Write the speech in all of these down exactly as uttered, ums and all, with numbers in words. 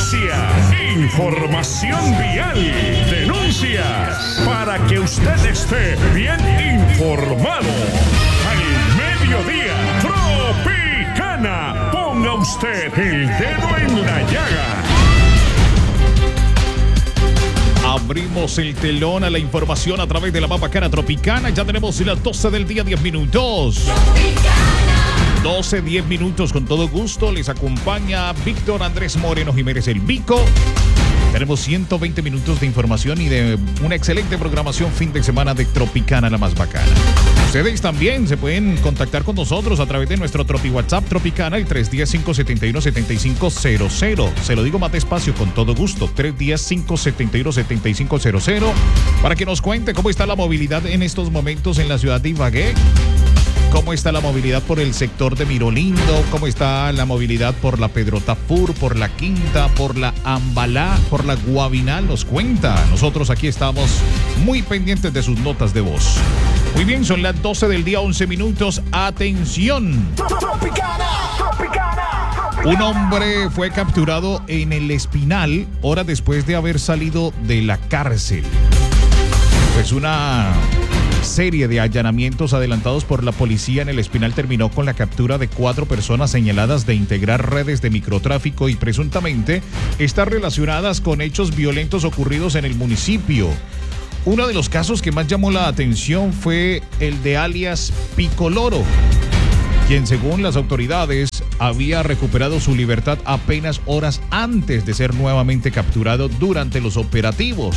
noticias, información vial, denuncias, para que usted esté bien informado. Al mediodía, Tropicana, ponga usted el dedo en la llaga. Abrimos el telón a la información a través de la más bacana Tropicana. Ya tenemos las doce del día, diez minutos. Tropicana. doce, diez minutos con todo gusto. Les acompaña Víctor Andrés Moreno Jiménez el Vico. Tenemos ciento veinte minutos de información y de una excelente programación fin de semana de Tropicana, la más bacana. Ustedes también se pueden contactar con nosotros a través de nuestro Tropi WhatsApp Tropicana, el tres uno cero, cinco siete uno, siete cinco cero cero. Se lo digo más despacio, con todo gusto. tres uno cero, cinco siete uno, siete cinco cero cero. Para que nos cuente cómo está la movilidad en estos momentos en la ciudad de Ibagué. ¿Cómo está la movilidad por el sector de Mirolindo? ¿Cómo está la movilidad por la Pedro Tafur, por la Quinta, por la Ambalá, por la Guabinal? Nos cuenta. Nosotros aquí estamos muy pendientes de sus notas de voz. Muy bien, son las doce del día, once minutos. ¡Atención! Tropicana, Tropicana, Tropicana. Un hombre fue capturado en el Espinal horas después de haber salido de la cárcel. Pues una serie de allanamientos adelantados por la policía en el Espinal terminó con la captura de cuatro personas señaladas de integrar redes de microtráfico y presuntamente estar relacionadas con hechos violentos ocurridos en el municipio. Uno de los casos que más llamó la atención fue el de alias Picoloro, quien según las autoridades había recuperado su libertad apenas horas antes de ser nuevamente capturado durante los operativos.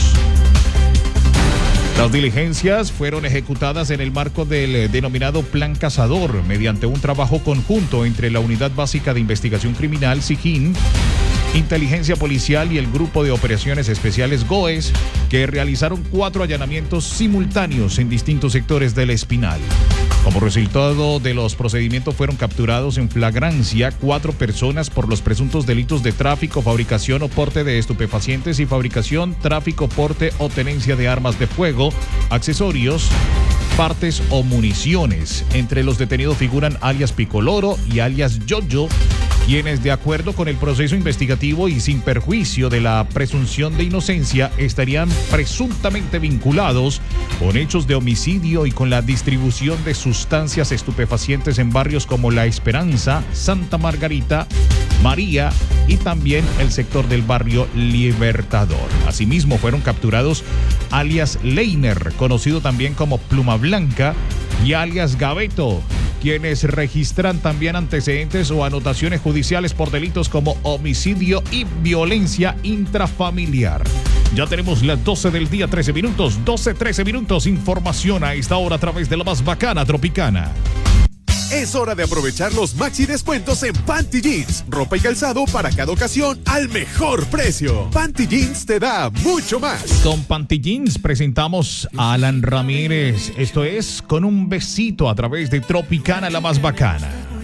Las diligencias fueron ejecutadas en el marco del denominado Plan Cazador, mediante un trabajo conjunto entre la Unidad Básica de Investigación Criminal, SIGIN, Inteligencia Policial y el Grupo de Operaciones Especiales GOES, que realizaron cuatro allanamientos simultáneos en distintos sectores del Espinal. Como resultado de los procedimientos fueron capturados en flagrancia cuatro personas por los presuntos delitos de tráfico, fabricación o porte de estupefacientes y fabricación, tráfico, porte o tenencia de armas de fuego, accesorios, partes o municiones. Entre los detenidos figuran alias Picoloro y alias Yoyo, quienes de acuerdo con el proceso investigativo y sin perjuicio de la presunción de inocencia estarían presuntamente vinculados con hechos de homicidio y con la distribución de sustancias estupefacientes en barrios como La Esperanza, Santa Margarita, María y también el sector del barrio Libertador. Asimismo fueron capturados alias Leiner, conocido también como Pluma Blanca, y alias Gaveto, quienes registran también antecedentes o anotaciones judiciales por delitos como homicidio y violencia intrafamiliar. Ya tenemos las doce del día, trece minutos, doce, trece minutos. Información a esta hora a través de la más bacana Tropicana. Es hora de aprovechar los maxi descuentos en Panty Jeans. Ropa y calzado para cada ocasión al mejor precio. Panty Jeans te da mucho más. Con Panty Jeans presentamos a Alan Ramírez. Esto es Con un besito a través de Tropicana, la más bacana.